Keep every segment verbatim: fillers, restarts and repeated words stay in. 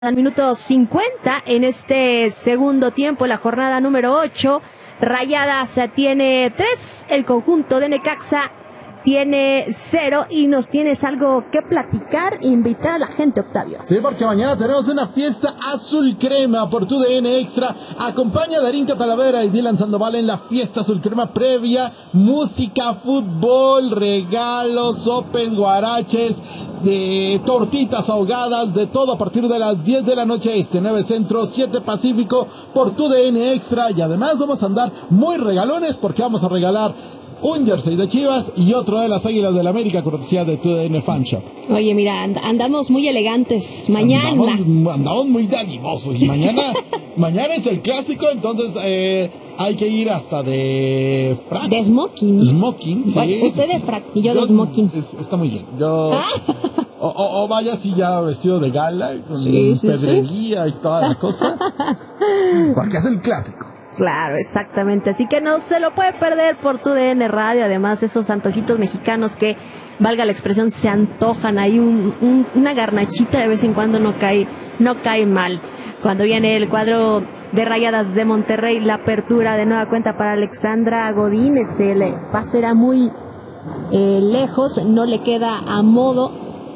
Al minuto cincuenta en este segundo tiempo, la jornada número ocho. Rayadas tiene tres, el conjunto de Necaxa tiene cero, y nos tienes algo que platicar, invitar a la gente, Octavio. Sí, porque mañana tenemos una fiesta azul crema por tu D N Extra. Acompaña a Darín Catalavera y Dylan Sandoval en la fiesta azul crema previa. Música, fútbol, regalos, sopes, guaraches, de tortitas ahogadas, de todo a partir de las diez de la noche este, nueve Centro, siete Pacífico, por tu D N Extra. Y además vamos a andar muy regalones porque vamos a regalar un jersey de Chivas y otro de las Águilas del América, cortesía de tu D N Fan Shop. Oye, mira, and- andamos muy elegantes mañana. Andamos, andamos muy dadivosos. Y mañana, mañana es el clásico, entonces eh, hay que ir hasta de frac. De smoking. Smoking, sí. Bueno, usted sí, de sí. frac y yo, yo de smoking. Es, está muy bien. Yo... O, o, o vaya así ya vestido de gala, con Sí, sí, pedreguía sí. y toda la cosa. Porque es el clásico. Claro, exactamente. Así que no se lo puede perder por tu D N Radio. Además, esos antojitos mexicanos que, valga la expresión, se antojan. Ahí un, un, una garnachita de vez en cuando no cae, no cae mal. Cuando viene el cuadro de Rayadas de Monterrey, la apertura de nueva cuenta para Alexandra Godínez. El pase era muy eh, lejos, no le queda a modo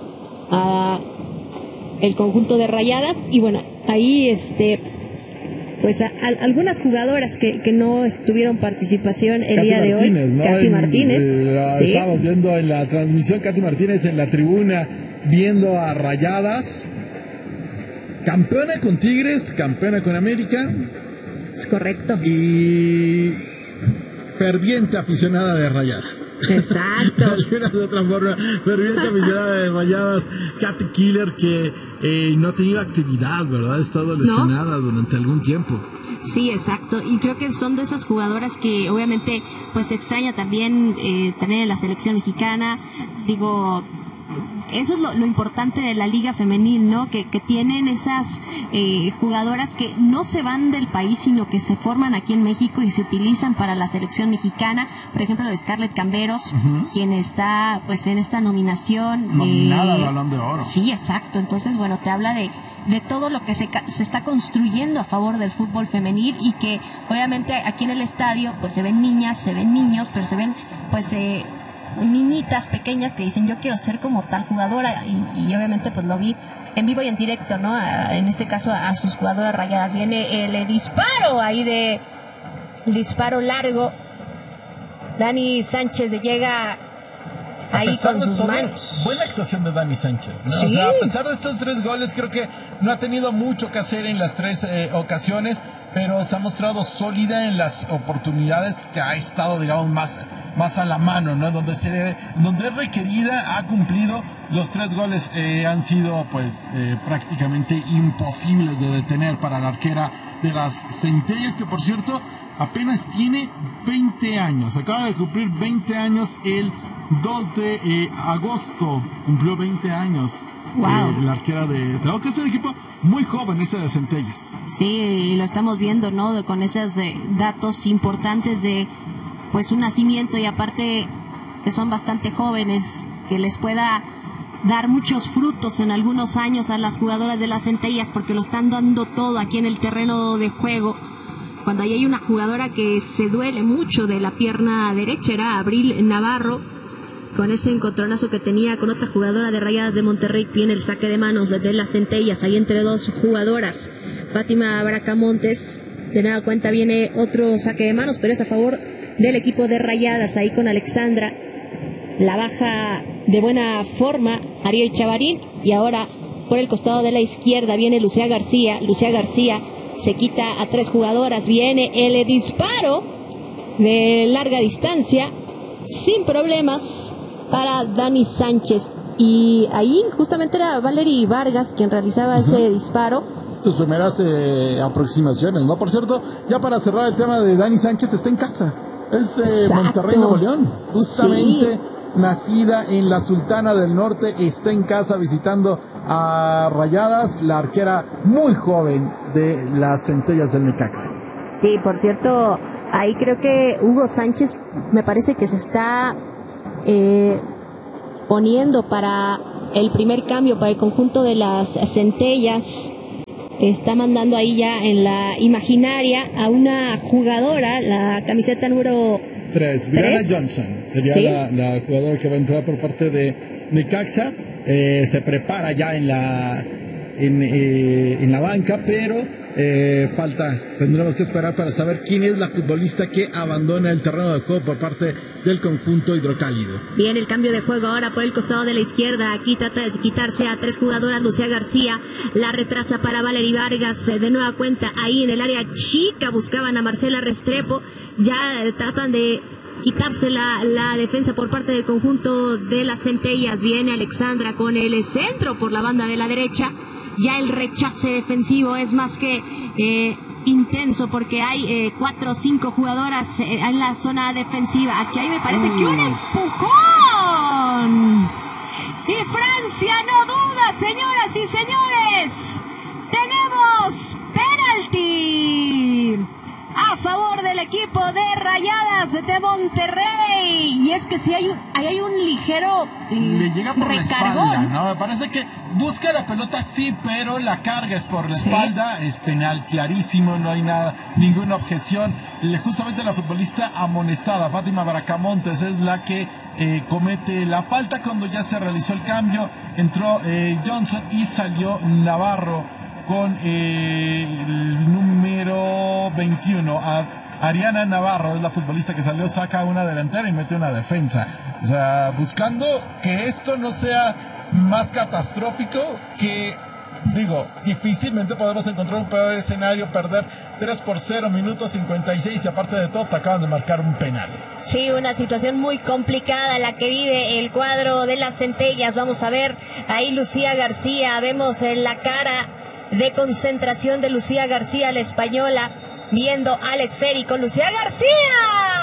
a el conjunto de Rayadas. Y bueno, ahí este... pues a, a, algunas jugadoras que, que no tuvieron participación el Katy día de Martínez, hoy. ¿no? Katy en, Martínez. Eh, sí. Estábamos viendo en la transmisión Katy Martínez en la tribuna, viendo a Rayadas. Campeona con Tigres, campeona con América. Es correcto. Y ferviente aficionada de Rayadas. Exacto. De alguna de otra forma, ferviente aficionada de Rayadas. Katy Killer, que eh, no ha tenido actividad, ¿verdad? Ha estado lesionada ¿No? durante algún tiempo. Sí, exacto, y creo que son de esas jugadoras que obviamente pues se extraña también eh, tener en la selección mexicana. Digo, eso es lo, lo importante de la liga femenil, ¿no? Que, que tienen esas eh, jugadoras que no se van del país, sino que se forman aquí en México y se utilizan para la selección mexicana. Por ejemplo, la Scarlett Camberos, uh-huh. quien está pues en esta nominación. Nominada al Balón de Oro. Sí, exacto. Entonces, bueno, te habla de de todo lo que se, se está construyendo a favor del fútbol femenil, y que obviamente aquí en el estadio pues se ven niñas, se ven niños, pero se ven pues eh, niñitas pequeñas que dicen yo quiero ser como tal jugadora, y, y obviamente pues lo vi en vivo y en directo, ¿no? A, en este caso a, a sus jugadoras Rayadas. Viene el, el disparo ahí de el disparo largo. Dani Sánchez llega ahí con sus todo, manos. Buena actuación de Dani Sánchez, ¿no? Sí. O sea, a pesar de estos tres goles, creo que no ha tenido mucho que hacer en las tres eh, ocasiones, pero se ha mostrado sólida en las oportunidades que ha estado, digamos, más, más a la mano, ¿no? Donde, se, donde es requerida, ha cumplido. Los tres goles eh, han sido, pues, eh, prácticamente imposibles de detener para la arquera de las Centellas, que por cierto, apenas tiene veinte años. Acaba de cumplir veinte años el dos de eh, agosto, cumplió veinte años. Wow. Eh, la arquera de Tengo que es un equipo muy joven ese de Centellas. Sí, y lo estamos viendo, ¿no? De, con esos eh, datos importantes de pues un nacimiento, y aparte que son bastante jóvenes, que les pueda dar muchos frutos en algunos años a las jugadoras de las Centellas, porque lo están dando todo aquí en el terreno de juego. Cuando ahí hay una jugadora que se duele mucho de la pierna derecha, era Abril Navarro, con ese encontronazo que tenía con otra jugadora de Rayadas de Monterrey. Tiene el saque de manos de las Centellas ahí entre dos jugadoras. Fátima Bracamontes, de nueva cuenta viene otro saque de manos, pero es a favor del equipo de Rayadas, ahí con Alexandra. La baja de buena forma Ariel Chavarín, y ahora por el costado de la izquierda viene Lucía García. Lucía García se quita a tres jugadoras, viene el disparo de larga distancia sin problemas para Dani Sánchez, y ahí justamente era Valery Vargas quien realizaba uh-huh. ese disparo. Tus primeras eh, aproximaciones, ¿no? Por cierto, ya para cerrar el tema de Dani Sánchez, está en casa, es de Monterrey, Nuevo León, justamente sí. Nacida en la Sultana del Norte, está en casa visitando a Rayadas, la arquera muy joven de las Centellas del Necaxa. Sí, por cierto, ahí creo que Hugo Sánchez me parece que se está eh, poniendo para el primer cambio para el conjunto de las Centellas. está mandando ahí ya en la imaginaria a una jugadora, la camiseta número tres, Brianna Johnson, sería ¿sí? la, la jugadora que va a entrar por parte de Necaxa. Eh, se prepara ya en la en, eh, en la banca, pero eh, falta, tendremos que esperar para saber quién es la futbolista que abandona el terreno de juego por parte del conjunto hidrocálido. Bien, el cambio de juego ahora por el costado de la izquierda. Aquí trata de quitarse a tres jugadoras. Lucía García la retrasa para Valery Vargas, de nueva cuenta ahí en el área chica buscaban a Marcela Restrepo. Ya eh, tratan de quitarse la, la defensa por parte del conjunto de las Centellas. Viene Alexandra con el centro por la banda de la derecha. Ya el rechace defensivo es más que eh, intenso porque hay eh, cuatro o cinco jugadoras eh, en la zona defensiva. Aquí hay me parece mm. que un empujón. Y Francia no duda, señoras y señores. Tenemos penalti a favor del equipo de Rayadas de Monterrey. Y es que si hay un, ahí hay un ligero eh, le llega por recargón. La espalda, ¿no? Me parece que busca la pelota, sí, pero la carga es por la ¿sí? espalda. Es penal clarísimo, no hay nada, ninguna objeción. Justamente la futbolista amonestada, Fátima Bracamontes, es la que eh, comete la falta cuando ya se realizó el cambio. Entró eh, Johnson y salió Navarro con eh, el número veintiuno. A Ariana Navarro es la futbolista que salió, saca una delantera y mete una defensa. O sea, buscando que esto no sea más catastrófico, que digo, difícilmente podemos encontrar un peor escenario, perder tres por cero, minuto cincuenta y seis, y aparte de todo te acaban de marcar un penal. Sí, una situación muy complicada la que vive el cuadro de las Centellas. Vamos a ver ahí Lucía García, vemos en la cara de concentración de Lucía García, la española, viendo al esférico. Lucía García